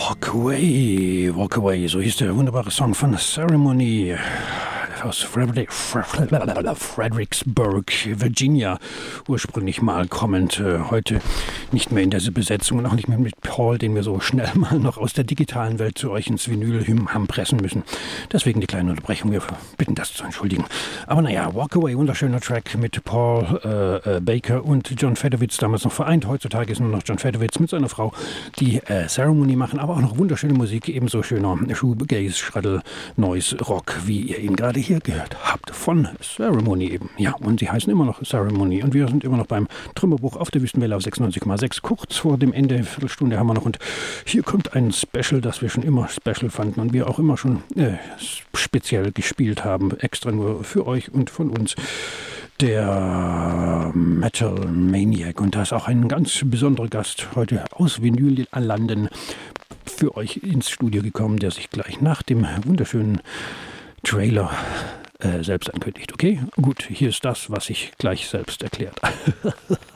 Walk Away, so hieß der wunderbare Song von Ceremony aus Fredericksburg, Virginia, ursprünglich mal kommend, heute nicht mehr in dieser Besetzung und auch nicht mehr mit Paul, den wir so schnell mal noch aus der digitalen Welt zu euch ins Vinyl haben pressen müssen. Deswegen die kleine Unterbrechung, wir bitten das zu entschuldigen. Aber naja, Walk Away, wunderschöner Track mit Paul Baker und John Fedowitz, damals noch vereint. Heutzutage ist nur noch John Fedowitz mit seiner Frau, die Ceremony machen, aber auch noch wunderschöne Musik, ebenso schöner Shoegaze, Shreddle, Noise, Rock, wie ihr ihn gerade hier gehört habt, von Ceremony eben. Ja, und sie heißen immer noch Ceremony und wir sind immer noch beim Trümmerbuch auf der Wüstenwelle auf 96,6. Kurz vor dem Ende, Viertelstunde haben wir noch und hier kommt ein Special, das wir schon immer Special fanden und wir auch immer schon speziell gespielt haben, extra nur für euch und von uns. Der Metal Maniac, und da ist auch ein ganz besonderer Gast heute aus Vinyl-Landen für euch ins Studio gekommen, der sich gleich nach dem wunderschönen Trailer selbst ankündigt. Okay, gut, hier ist das, was sich gleich selbst erklärt.